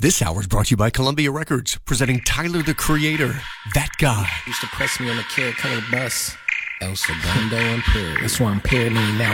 This hour is brought to you by Columbia Records, presenting Tyler, the Creator, That Guy. Used to press me on the Carrot Colored bus. El Segundo Imperial. That's why I'm paranoid now.